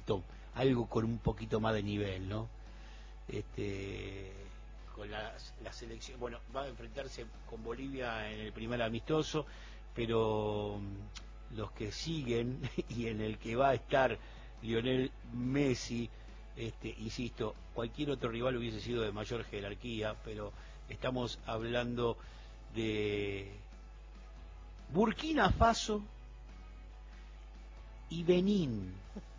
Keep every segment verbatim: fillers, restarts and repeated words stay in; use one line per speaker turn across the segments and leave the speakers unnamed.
poquito, algo con un poquito más de nivel, ¿no? Este, con la, la selección, bueno, va a enfrentarse con Bolivia en el primer amistoso, pero los que siguen y en el que va a estar Lionel Messi, este, insisto, cualquier otro rival hubiese sido de mayor jerarquía, pero estamos hablando de Burkina Faso y Benín.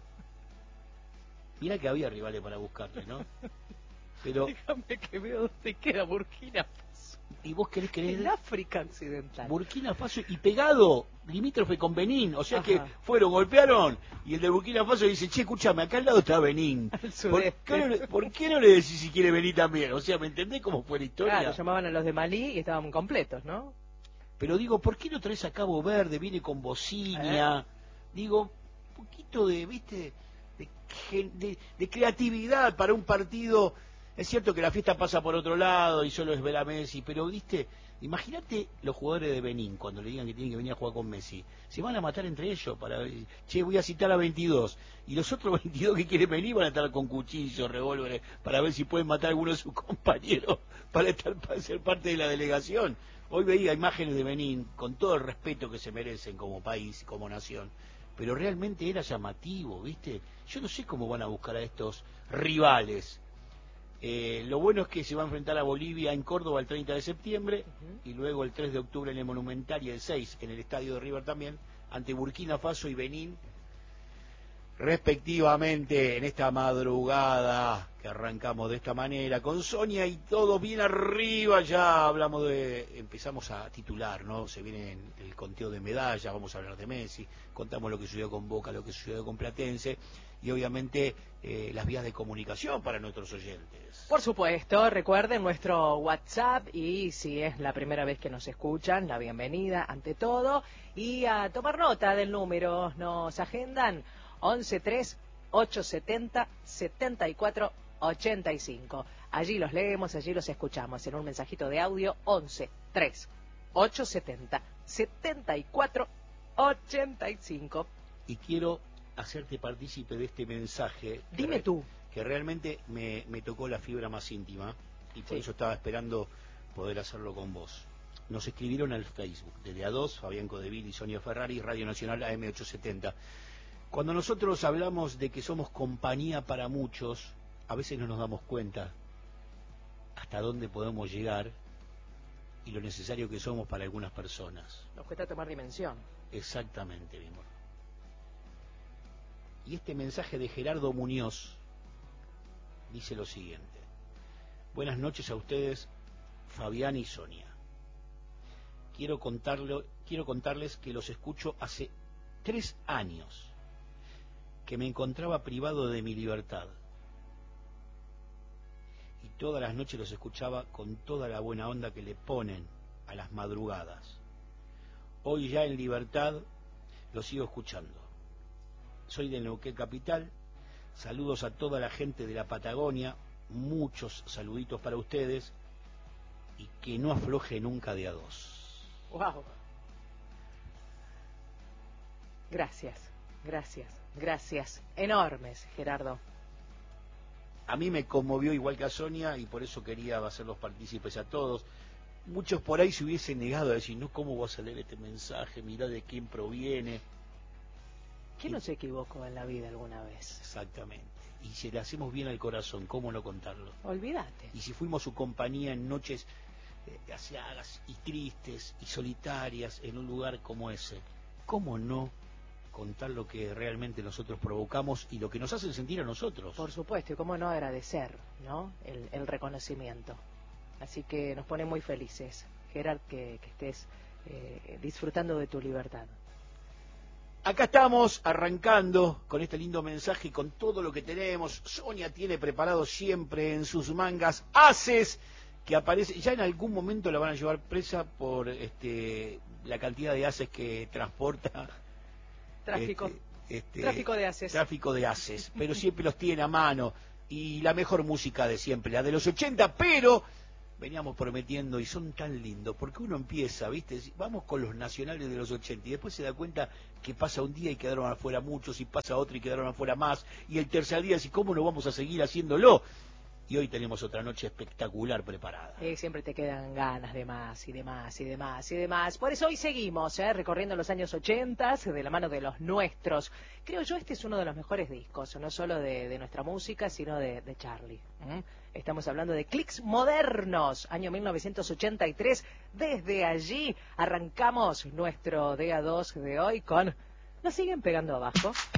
Mira que había rivales para buscarle, ¿no? Pero
déjame que veo dónde queda Burkina Faso.
¿Y vos querés creer?
En África Occidental.
Burkina Faso y pegado, limítrofe con Benín, o sea
Ajá.
que fueron, golpearon, y el de Burkina Faso dice, che, escúchame, acá al lado está Benín. ¿Por qué, no le, ¿Por qué no le decís si quiere venir también? O sea, ¿me entendés cómo fue la historia?
Claro, llamaban a los de Malí y estaban completos, ¿no?
Pero digo, ¿por qué no traes a Cabo Verde? Viene con Bocinia. ¿Eh? Digo, un poquito de, viste, de, de, de creatividad para un partido. Es cierto que la fiesta pasa por otro lado y solo es ver a Messi, pero, viste, imagínate los jugadores de Benín cuando le digan que tienen que venir a jugar con Messi. Se van a matar entre ellos para, che, voy a citar a veintidós. Y los otros veintidós que quieren venir van a estar con cuchillos, revólveres, para ver si pueden matar a alguno de sus compañeros para, estar, para ser parte de la delegación. Hoy veía imágenes de Benín, con todo el respeto que se merecen como país y como nación, pero realmente era llamativo, ¿viste? Yo no sé cómo van a buscar a estos rivales. Eh, lo bueno es que se va a enfrentar a Bolivia en Córdoba el treinta de septiembre, uh-huh. y luego el tres de octubre en el Monumental y el seis en el estadio de River también, ante Burkina Faso y Benín, respectivamente, en esta madrugada que arrancamos de esta manera con Sonia y todo bien arriba. Ya hablamos de, empezamos a titular, ¿no? Se viene el conteo de medallas, vamos a hablar de Messi, contamos lo que sucedió con Boca, lo que sucedió con Platense y obviamente eh, las vías de comunicación para nuestros oyentes.
Por supuesto, recuerden nuestro WhatsApp y si es la primera vez que nos escuchan, la bienvenida ante todo y a tomar nota del número, nos agendan once tres ochocientos setenta setenta y cuatro ochenta y cinco. Allí los leemos, allí los escuchamos en un mensajito de audio once tres ochocientos setenta setenta y cuatro ochenta y cinco.
Y quiero hacerte partícipe de este mensaje.
Dime tú.
Que realmente me, me tocó la fibra más íntima y por
sí.
eso estaba esperando poder hacerlo con vos. Nos escribieron al Facebook de D A dos, Fabián Codevil y Sonia Ferrari, Radio Nacional A M ochocientos setenta. Cuando nosotros hablamos de que somos compañía para muchos, a veces no nos damos cuenta hasta dónde podemos llegar y lo necesario que somos para algunas personas.
Nos cuesta tomar dimensión.
Exactamente, mi amor. Y este mensaje de Gerardo Muñoz dice lo siguiente: buenas noches a ustedes, Fabián y Sonia. Quiero contarlo, quiero contarles que los escucho hace tres años, que me encontraba privado de mi libertad. Y todas las noches los escuchaba con toda la buena onda que le ponen a las madrugadas. Hoy ya en libertad los sigo escuchando. Soy de Neuquén Capital. Saludos a toda la gente de la Patagonia. Muchos saluditos para ustedes. Y que no afloje nunca de a dos.
Wow. Gracias, gracias, gracias. Enormes, Gerardo.
A mí me conmovió igual que a Sonia y por eso quería hacerlos partícipes a todos. Muchos por ahí se hubiesen negado a decir, no, ¿cómo vas a leer este mensaje? Mirá de quién proviene.
¿Quién no se equivocó en la vida alguna vez?
Exactamente. Y si le hacemos bien al corazón, ¿cómo no contarlo?
Olvídate.
Y si fuimos su compañía en noches eh, asiagas y tristes y solitarias en un lugar como ese, ¿cómo no contar lo que realmente nosotros provocamos y lo que nos hacen sentir a nosotros?
Por supuesto, y cómo no agradecer, ¿no? El, el reconocimiento. Así que nos pone muy felices, Gerard, que, que estés eh, disfrutando de tu libertad.
Acá estamos arrancando con este lindo mensaje y con todo lo que tenemos. Sonia tiene preparado siempre en sus mangas haces que aparece. Ya en algún momento la van a llevar presa por este la cantidad de haces que transporta.
Tráfico.
Este, este,
tráfico de haces.
Tráfico de haces, pero siempre los tiene a mano. Y la mejor música de siempre, la de los ochenta, pero veníamos prometiendo y son tan lindos, porque uno empieza, ¿viste? Vamos con los nacionales de los ochenta y después se da cuenta que pasa un día y quedaron afuera muchos, y pasa otro y quedaron afuera más, y el tercer día, ¿y cómo no vamos a seguir haciéndolo? Y hoy tenemos otra noche espectacular preparada.
Eh, siempre te quedan ganas de más y de más y de más y de más. Por eso hoy seguimos eh, recorriendo los años ochenta de la mano de los nuestros. Creo yo este es uno de los mejores discos, no solo de, de nuestra música, sino de, de Charlie. ¿Mm? Estamos hablando de Clics Modernos, año mil novecientos ochenta y tres. Desde allí arrancamos nuestro D A dos de hoy con... ¿Nos siguen pegando abajo?